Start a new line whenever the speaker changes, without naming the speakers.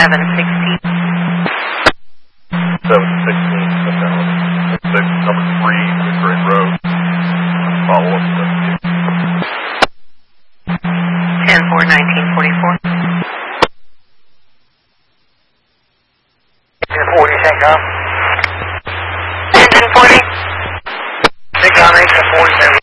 716, number 3, Victory Road. Follow up to
10-4-1944.
10-40, Syncom.
10-40.
Syncom 8-40,